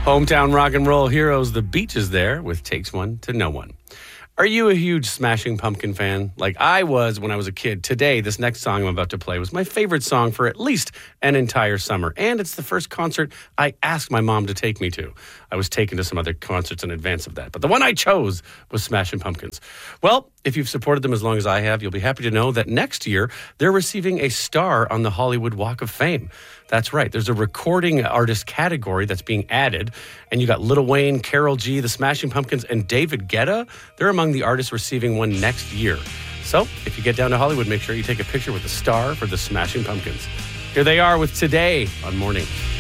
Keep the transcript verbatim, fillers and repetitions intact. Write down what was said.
Hometown rock and roll heroes, The Beach is there with Takes One to Know One. Are you a huge Smashing Pumpkin fan? Like I was when I was a kid. Today, this next song I'm about to play was my favorite song for at least an entire summer. And it's the first concert I asked my mom to take me to. I was taken to some other concerts in advance of that. But the one I chose was Smashing Pumpkins. Well, if you've supported them as long as I have, you'll be happy to know that next year they're receiving a star on the Hollywood Walk of Fame. That's right. There's a recording artist category that's being added. And you got Lil Wayne, Karol G, the Smashing Pumpkins, and David Guetta. They're among the artists receiving one next year. So if you get down to Hollywood, make sure you take a picture with the star for the Smashing Pumpkins. Here they are with Today on Morning.